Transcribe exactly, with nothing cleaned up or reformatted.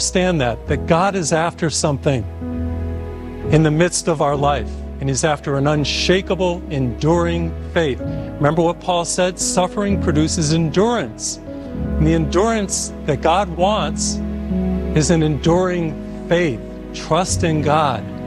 understand that, that God is after something in the midst of our life, and He's after an unshakable, enduring faith. Remember what Paul said? Suffering produces endurance. And the endurance that God wants is an enduring faith. Trust in God.